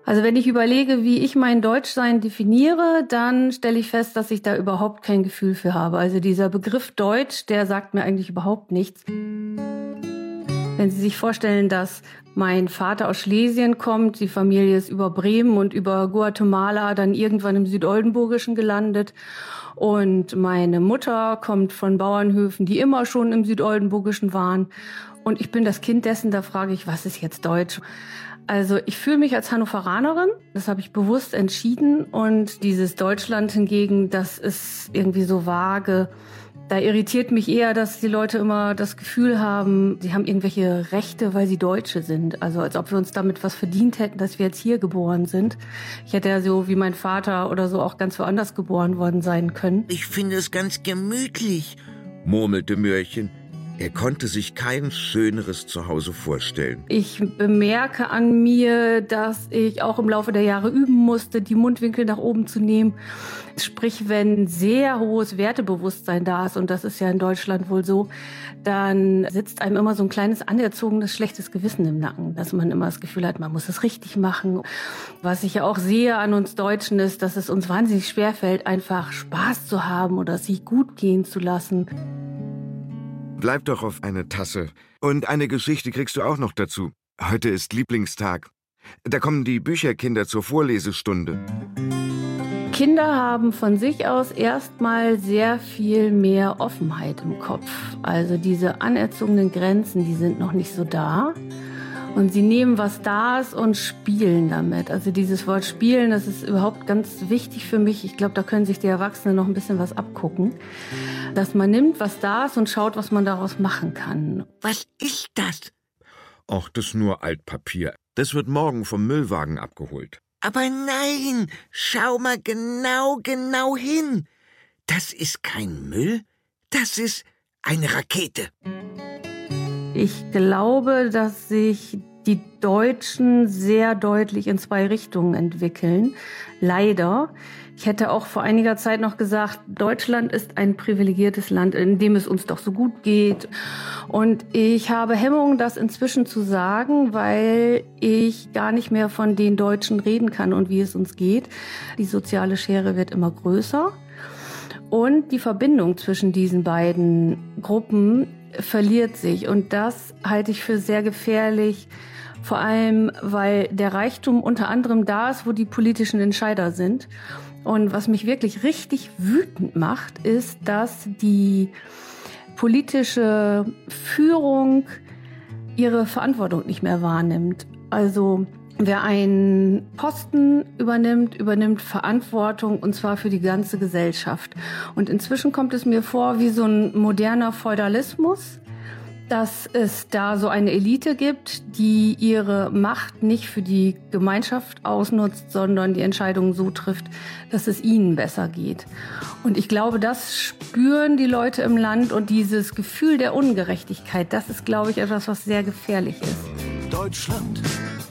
Also wenn ich überlege, wie ich mein Deutschsein definiere, dann stelle ich fest, dass ich da überhaupt kein Gefühl für habe. Also dieser Begriff Deutsch, der sagt mir eigentlich überhaupt nichts. Wenn Sie sich vorstellen, dass mein Vater aus Schlesien kommt, die Familie ist über Bremen und über Guatemala dann irgendwann im Südoldenburgischen gelandet. Und meine Mutter kommt von Bauernhöfen, die immer schon im Südoldenburgischen waren. Und ich bin das Kind dessen, da frage ich, was ist jetzt Deutsch? Also ich fühle mich als Hannoveranerin, das habe ich bewusst entschieden. Und dieses Deutschland hingegen, das ist irgendwie so vage. Da irritiert mich eher, dass die Leute immer das Gefühl haben, sie haben irgendwelche Rechte, weil sie Deutsche sind. Also als ob wir uns damit was verdient hätten, dass wir jetzt hier geboren sind. Ich hätte ja so wie mein Vater oder so auch ganz woanders geboren worden sein können. Ich finde es ganz gemütlich, murmelte Mörchen. Er konnte sich kein schöneres Zuhause vorstellen. Ich bemerke an mir, dass ich auch im Laufe der Jahre üben musste, die Mundwinkel nach oben zu nehmen. Sprich, wenn sehr hohes Wertebewusstsein da ist, und das ist ja in Deutschland wohl so, dann sitzt einem immer so ein kleines anerzogenes, schlechtes Gewissen im Nacken, dass man immer das Gefühl hat, man muss es richtig machen. Was ich ja auch sehe an uns Deutschen ist, dass es uns wahnsinnig schwerfällt, einfach Spaß zu haben oder es sich gut gehen zu lassen. Bleib doch auf eine Tasse. Und eine Geschichte kriegst du auch noch dazu. Heute ist Lieblingstag. Da kommen die Bücherkinder zur Vorlesestunde. Kinder haben von sich aus erstmal sehr viel mehr Offenheit im Kopf. Also diese anerzogenen Grenzen, die sind noch nicht so da. Und sie nehmen, was da ist, und spielen damit. Also dieses Wort spielen, das ist überhaupt ganz wichtig für mich. Ich glaube, da können sich die Erwachsenen noch ein bisschen was abgucken. Dass man nimmt, was da ist, und schaut, was man daraus machen kann. Was ist das? Ach, das ist nur Altpapier. Das wird morgen vom Müllwagen abgeholt. Aber nein, schau mal genau hin. Das ist kein Müll, das ist eine Rakete. Ich glaube, dass sich die Deutschen sehr deutlich in zwei Richtungen entwickeln. Leider. Ich hätte auch vor einiger Zeit noch gesagt, Deutschland ist ein privilegiertes Land, in dem es uns doch so gut geht. Und ich habe Hemmungen, das inzwischen zu sagen, weil ich gar nicht mehr von den Deutschen reden kann und wie es uns geht. Die soziale Schere wird immer größer. Und die Verbindung zwischen diesen beiden Gruppen verliert sich. Und das halte ich für sehr gefährlich. Vor allem, weil der Reichtum unter anderem da ist, wo die politischen Entscheider sind. Und was mich wirklich richtig wütend macht, ist, dass die politische Führung ihre Verantwortung nicht mehr wahrnimmt. Also wer einen Posten übernimmt Verantwortung, und zwar für die ganze Gesellschaft. Und inzwischen kommt es mir vor wie so ein moderner Feudalismus, dass es da so eine Elite gibt, die ihre Macht nicht für die Gemeinschaft ausnutzt, sondern die Entscheidungen so trifft, dass es ihnen besser geht. Und ich glaube, das spüren die Leute im Land, und dieses Gefühl der Ungerechtigkeit, das ist, glaube ich, etwas, was sehr gefährlich ist. Deutschland,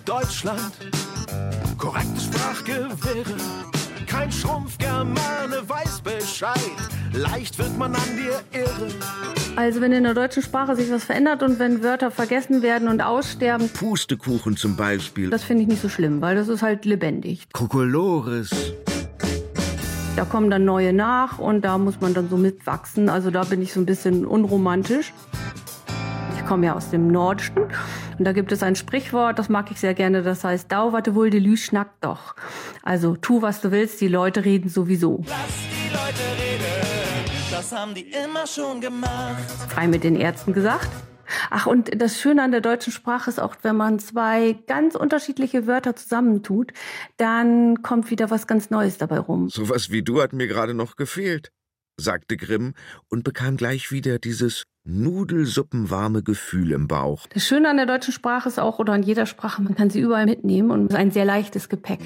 korrekte Sprachgewehre, kein Schrumpfgermane weiß Bescheid, leicht wird man an dir irre. Also wenn in der deutschen Sprache sich was verändert und wenn Wörter vergessen werden und aussterben. Pustekuchen zum Beispiel. Das finde ich nicht so schlimm, weil das ist halt lebendig. Kokolores. Da kommen dann neue nach und da muss man dann so mitwachsen. Also da bin ich so ein bisschen unromantisch. Ich komme ja aus dem Nordischen und da gibt es ein Sprichwort, das mag ich sehr gerne, das heißt, dau wat de wul de lü schnack doch. Also tu, was du willst, die Leute reden sowieso. Lass die Leute reden, das haben die immer schon gemacht. Frei mit den Ärzten gesagt. Ach, und das Schöne an der deutschen Sprache ist auch, wenn man zwei ganz unterschiedliche Wörter zusammentut, dann kommt wieder was ganz Neues dabei rum. Sowas wie du hat mir gerade noch gefehlt, sagte Grimm und bekam gleich wieder dieses nudelsuppenwarme Gefühl im Bauch. Das Schöne an der deutschen Sprache ist auch, oder an jeder Sprache, man kann sie überall mitnehmen und es ist ein sehr leichtes Gepäck.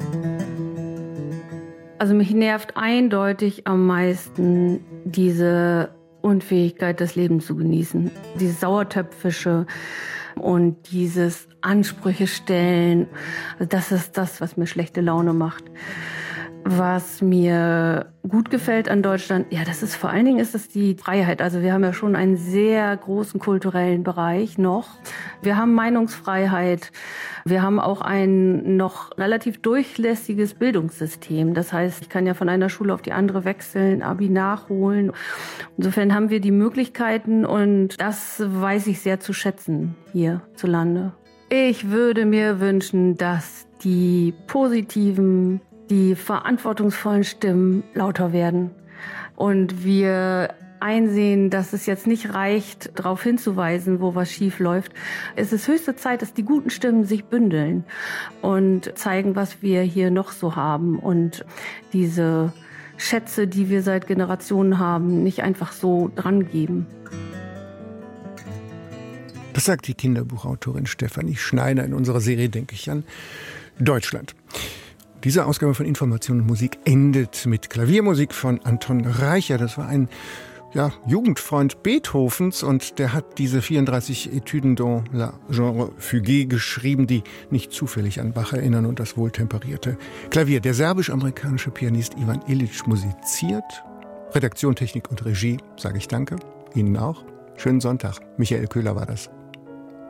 Also mich nervt eindeutig am meisten diese Unfähigkeit, das Leben zu genießen. Dieses Sauertöpfische und dieses Ansprüche stellen. Also das ist das, was mir schlechte Laune macht. Was mir gut gefällt an Deutschland, ja, das ist vor allen Dingen ist es die Freiheit. Also wir haben ja schon einen sehr großen kulturellen Bereich noch. Wir haben Meinungsfreiheit. Wir haben auch ein noch relativ durchlässiges Bildungssystem. Das heißt, ich kann ja von einer Schule auf die andere wechseln, Abi nachholen. Insofern haben wir die Möglichkeiten und das weiß ich sehr zu schätzen hierzulande. Ich würde mir wünschen, dass die positiven, die verantwortungsvollen Stimmen lauter werden und wir einsehen, dass es jetzt nicht reicht, darauf hinzuweisen, wo was schief läuft. Es ist höchste Zeit, dass die guten Stimmen sich bündeln und zeigen, was wir hier noch so haben und diese Schätze, die wir seit Generationen haben, nicht einfach so drangeben. Das sagt die Kinderbuchautorin Stefanie Schneider in unserer Serie Denke ich an Deutschland. Diese Ausgabe von Information und Musik endet mit Klaviermusik von Anton Reicher. Das war ein Jugendfreund Beethovens und der hat diese 34 Etüden dans la genre fugue geschrieben, die nicht zufällig an Bach erinnern und das wohltemperierte Klavier. Der serbisch-amerikanische Pianist Ivan Illich musiziert. Redaktion, Technik und Regie sage ich danke. Ihnen auch. Schönen Sonntag. Michael Köhler war das.